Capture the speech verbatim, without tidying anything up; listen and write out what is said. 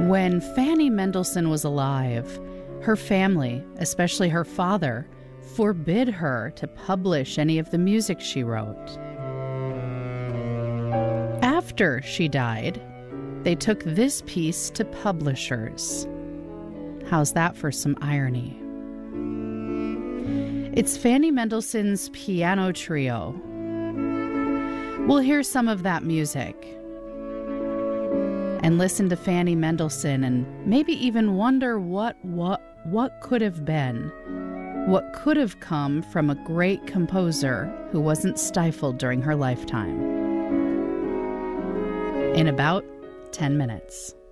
When Fanny Mendelssohn was alive, her family, especially her father, forbid her to publish any of the music she wrote. After she died, they took this piece to publishers. How's that for some irony? It's Fanny Mendelssohn's Piano Trio. We'll hear some of that music and listen to Fanny Mendelssohn and maybe even wonder what what what could have been, what could have come from a great composer who wasn't stifled during her lifetime. In about ten minutes.